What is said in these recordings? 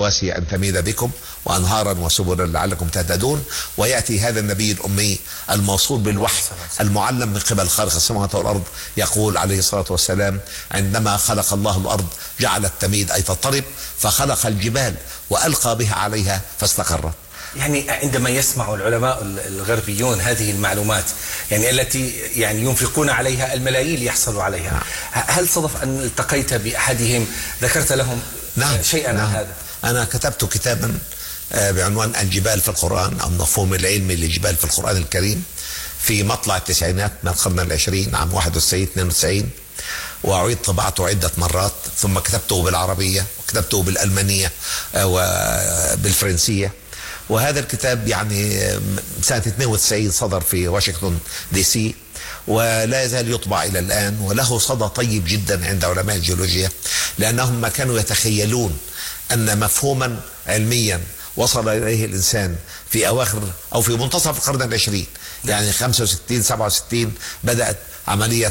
الرواسي أن تميد بكم وأنهارا وسبلا لعلكم تهتدون. ويأتي هذا النبي الأمي الموصول بالوحي المعلم من قبل خالق السماوات والأرض يقول عليه الصلاة والسلام: عندما خلق الله الأرض جعلت تميد أي تضطرب، فخلق الجبال وألقى بها عليها فاستقرت. يعني عندما يسمع العلماء الغربيون هذه المعلومات يعني التي يعني ينفقون عليها الملايين ليحصلوا عليها، هل صدف أن التقيت بأحدهم ذكرت لهم شيئا عن هذا؟ أنا كتبت كتابا بعنوان الجبال في القرآن أو المفهوم العلمي للجبال في القرآن الكريم في مطلع التسعينات من القرن العشرين عام 91-92، وأعيد طباعته عدة مرات، ثم كتبته بالعربية وكتبته بالألمانية وبالفرنسية. وهذا الكتاب يعني سنة 92 صدر في واشنطن دي سي، ولا يزال يطبع إلى الآن، وله صدى طيب جدا عند علماء الجيولوجيا، لأنهم ما كانوا يتخيلون أن مفهوما علميا وصل إليه الإنسان في أواخر أو في منتصف القرن العشرين، يعني 65-67 بدأت عملية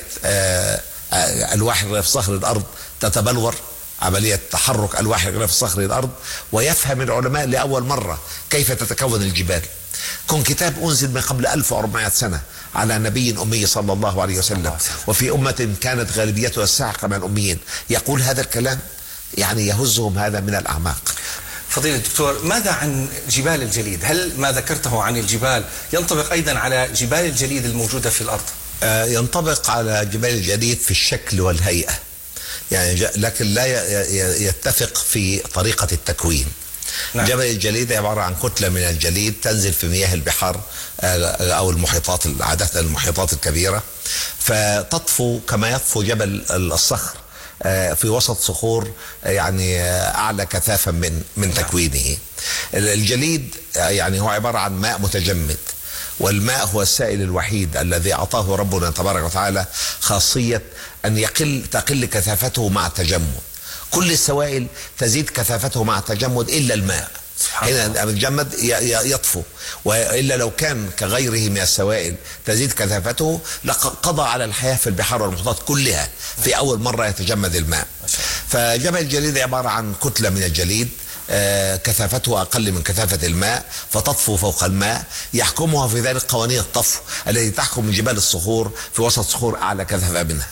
ألواح غلاف صخر الأرض تتبلور، عملية تحرك ألواح غلاف صخر الأرض، ويفهم العلماء لأول مرة كيف تتكون الجبال. كن كتاب أنزل من قبل 1400 سنة على نبي أمي صلى الله عليه وسلم، وفي أمة كانت غالبيتها الساحقة من الأميين، يقول هذا الكلام يعني يهزهم هذا من الأعماق. فضيلة الدكتور، ماذا عن جبال الجليد؟ هل ما ذكرته عن الجبال ينطبق أيضا على جبال الجليد الموجودة في الأرض؟ ينطبق على جبال الجليد في الشكل والهيئة يعني، لكن لا يتفق في طريقة التكوين. نعم. جبل الجليد عبارة عن كتلة من الجليد تنزل في مياه البحار أو المحيطات، عادة المحيطات الكبيرة، فتطفو كما يطفو جبل الصخر في وسط صخور يعني أعلى كثافة من تكوينه. الجليد يعني هو عبارة عن ماء متجمد، والماء هو السائل الوحيد الذي أعطاه ربنا تبارك وتعالى خاصية أن تقل كثافته مع التجمد. كل السوائل تزيد كثافته مع التجمد إلا الماء، هنا الجمد يطفو، وإلا لو كان كغيره من السوائل تزيد كثافته لقضى على الحياة في البحار والمحيطات كلها في أول مرة يتجمد الماء. فجبل الجليد عبارة عن كتلة من الجليد كثافته أقل من كثافة الماء، فتطفو فوق الماء، يحكمها في ذلك قوانين الطفو التي تحكم جبال الصخور في وسط صخور أعلى كثافة منها.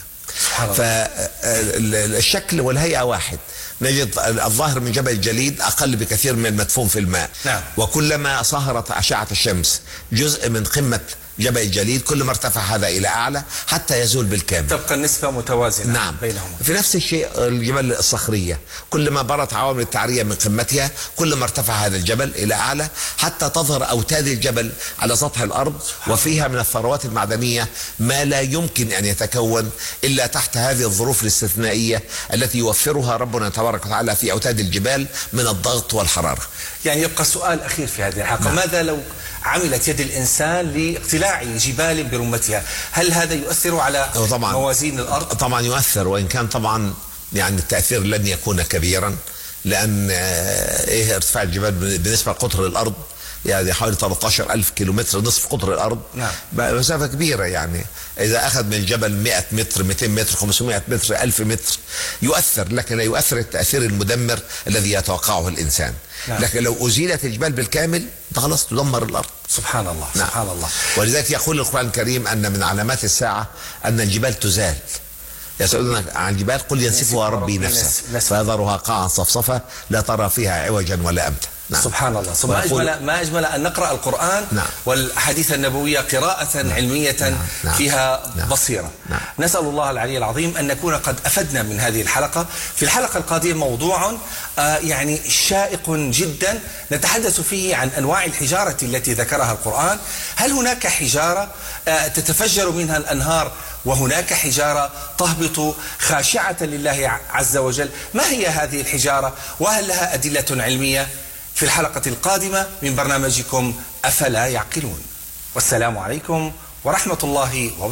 فالشكل والهيئة واحد. نجد الظاهر من جبل الجليد أقل بكثير من المدفون في الماء. نعم. وكلما ظهرت أشعة الشمس جزء من قمة جبل الجليد كل ما ارتفع هذا إلى أعلى حتى يزول بالكامل، تبقى النسبة متوازنة. نعم. بينهما. في نفس الشيء الجبال الصخرية كلما برت عوامل التعرية من قمتها كل ما ارتفع هذا الجبل إلى أعلى حتى تظهر أوتاد الجبل على سطح الأرض، وفيها من الثروات المعدنية ما لا يمكن أن يتكون إلا تحت هذه الظروف الاستثنائية التي يوفرها ربنا تبارك وتعالى في أوتاد الجبال من الضغط والحرارة. يعني يبقى سؤال أخير في هذه الحلقة، نعم. ماذا لو عملت يد الإنسان لاقتلاع جبال برمتها؟ هل هذا يؤثر على موازين الأرض؟ طبعا يؤثر، وإن كان طبعا يعني التأثير لن يكون كبيرا، لأن ارتفاع الجبال بالنسبة لقطر الأرض يعني حوالي 13,000 كيلومتر، نصف قطر الأرض. نعم. مسافة كبيرة يعني. إذا أخذ من الجبل 100 متر 200 متر 500 متر 1000 متر يؤثر، لكن لا يؤثر التأثير المدمر الذي يتوقعه الإنسان. نعم. لكن لو أزيلت الجبال بالكامل خلاص تدمر الأرض. سبحان الله. نعم. سبحان الله. ولذلك يقول القرآن الكريم أن من علامات الساعة أن الجبال تزال. يسألونك عن الجبال قل ينسفها ربي نفسه فيذرها قاعا صفصفا لا ترى فيها عوجا ولا أمتا. نعم. سبحان الله. ما أجمل أن نقرأ القرآن. نعم. والأحاديث النبوية قراءة علمية. نعم. فيها بصيرة. نعم. نسأل الله العلي العظيم أن نكون قد أفدنا من هذه الحلقة. في الحلقة القادمة موضوع يعني شائق جدا نتحدث فيه عن أنواع الحجارة التي ذكرها القرآن. هل هناك حجارة تتفجر منها الأنهار وهناك حجارة تهبط خاشعة لله عز وجل؟ ما هي هذه الحجارة وهل لها أدلة علمية؟ في الحلقة القادمة من برنامجكم أفلا يعقلون. والسلام عليكم ورحمة الله وبركاته.